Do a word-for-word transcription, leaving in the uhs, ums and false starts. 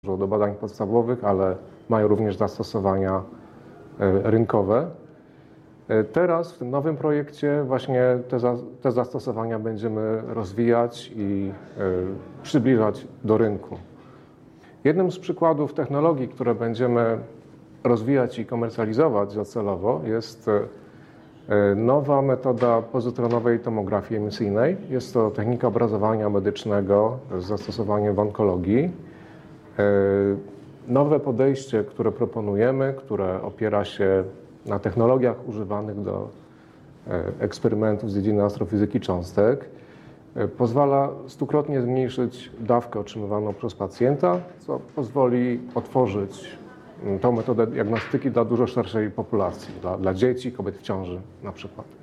do badań podstawowych, ale mają również zastosowania rynkowe. Teraz w tym nowym projekcie właśnie te, za, te zastosowania będziemy rozwijać i przybliżać do rynku. Jednym z przykładów technologii, które będziemy rozwijać i komercjalizować docelowo, jest nowa metoda pozytronowej tomografii emisyjnej. Jest to technika obrazowania medycznego z zastosowaniem w onkologii. Nowe podejście, które proponujemy, które opiera się na technologiach używanych do eksperymentów z dziedziny astrofizyki cząstek, pozwala stukrotnie zmniejszyć dawkę otrzymywaną przez pacjenta, co pozwoli otworzyć tą metodę diagnostyki dla dużo szerszej populacji, dla, dla dzieci, kobiet w ciąży na przykład.